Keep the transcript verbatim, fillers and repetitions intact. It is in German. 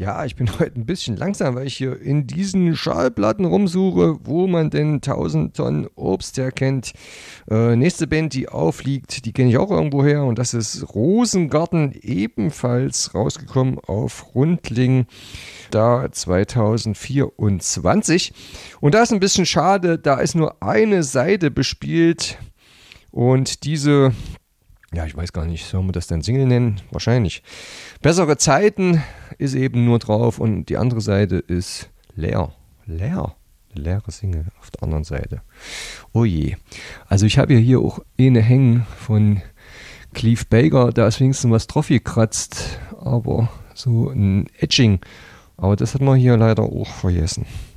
Ja, ich bin heute ein bisschen langsam, weil ich hier in diesen Schallplatten rumsuche, wo man denn tausend Tonnen Obst herkennt. Äh, nächste Band, die aufliegt, die kenne ich auch irgendwo her und das ist Rosengarten, ebenfalls rausgekommen auf Rundling, da zwanzig vierundzwanzig. Und da ist ein bisschen schade, da ist nur eine Seite bespielt und diese... Ja, ich weiß gar nicht, soll man das dann Single nennen? Wahrscheinlich. Bessere Zeiten ist eben nur drauf und die andere Seite ist leer. Leer. Eine leere Single auf der anderen Seite. Oh je. Also ich habe ja hier auch eine hängen von Clive Baker, da ist wenigstens was drauf gekratzt, aber so ein Etching. Aber das hat man hier leider auch vergessen.